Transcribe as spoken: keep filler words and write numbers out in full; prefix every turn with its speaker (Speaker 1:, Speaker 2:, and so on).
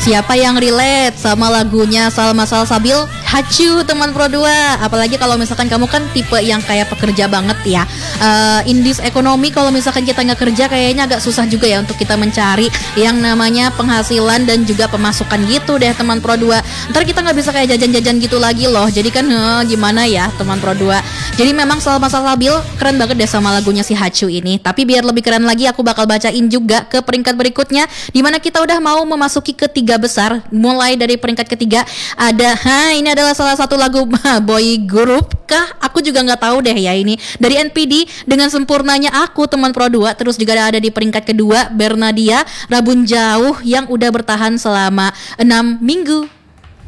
Speaker 1: Siapa yang relate sama lagunya Salma Salsabil? Hacu teman Pro dua. Apalagi kalau misalkan kamu kan tipe yang kayak pekerja banget ya. uh, In this ekonomi kalau misalkan kita nggak kerja kayaknya agak susah juga ya untuk kita mencari yang namanya penghasilan dan juga pemasukan gitu deh teman Pro dua. Ntar kita nggak bisa kayak jajan-jajan gitu lagi loh. Jadi kan uh, gimana ya teman Pro dua. Jadi memang Salma Salsabil keren banget deh sama lagunya si Hacu ini. Tapi biar lebih keren lagi aku bakal bacain juga ke peringkat berikutnya, dimana kita udah mau memasuki ketiga besar. Mulai dari peringkat ketiga ada, ha ini adalah salah satu lagu boy group kah? Aku juga nggak tahu deh ya ini. Dari N P D dengan Sempurnanya Aku teman Pro dua. Terus juga ada di peringkat kedua Bernadia Rabun Jauh yang udah bertahan selama enam minggu.